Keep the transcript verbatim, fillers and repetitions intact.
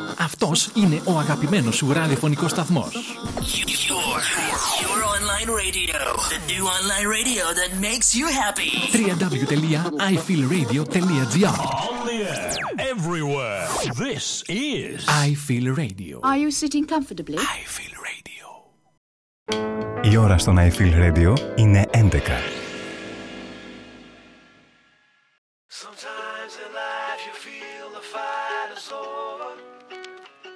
Αυτός είναι ο αγαπημένος σου ραδιοφωνικός σταθμός. Your, your online radio. The new online radio that makes you happy. double-u double-u double-u τελεία άι φιλ ρέιντιο τελεία τζι άρ. On the air, everywhere. This is I Feel Radio. Are you sitting comfortably? I Feel Radio. Η ώρα στον I Feel Radio είναι έντεκα.